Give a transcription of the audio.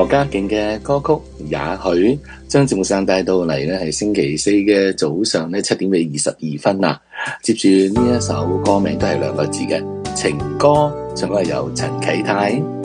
家勁嘅歌曲，也許將節目上帶到嚟呢係星期四嘅早上呢7點嘅22分啦。接住呢一首歌名都係兩個字嘅情歌，唱歌係由陳啟泰。